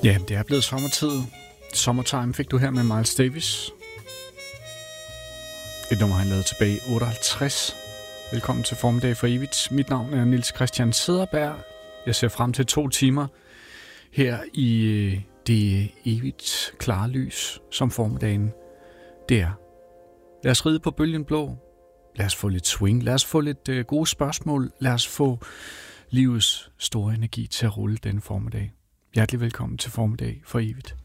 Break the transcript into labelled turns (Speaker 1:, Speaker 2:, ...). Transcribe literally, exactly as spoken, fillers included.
Speaker 1: Ja, det er blevet sommertid. Summertime fik du her med Miles Davis. Et nummer, han lavede tilbage i otteoghalvtreds. Velkommen til Formiddag for Evigt. Mit navn er Niels Christian Cederberg. Jeg ser frem til to timer her i det evigt klare lys, som formiddagen det er. Lad os ride på bølgen blå. Lad os få lidt swing. Lad os få lidt øh, gode spørgsmål. Lad os få livets store energi til at rulle denne formiddag. Hjertelig velkommen til Formiddag for Evigt.